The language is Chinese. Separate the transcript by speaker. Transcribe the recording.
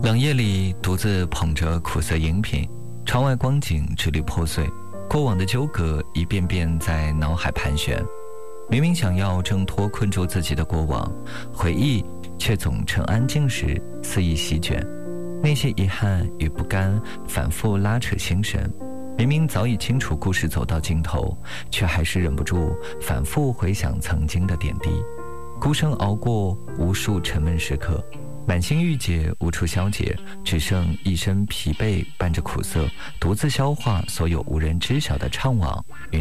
Speaker 1: 冷夜里独自捧着苦涩饮品，窗外光景支离破碎，过往的纠葛一遍遍在脑海盘旋。明明想要挣脱困住自己的过往，回忆却总趁安静时肆意席卷。那些遗憾与不甘反复拉扯心神，明明早已清楚故事走到尽头，却还是忍不住反复回想曾经的点滴。孤身熬过无数沉闷时刻，满心郁结无处消解，只剩一身疲惫伴着苦涩，独自消化所有无人知晓的怅惘与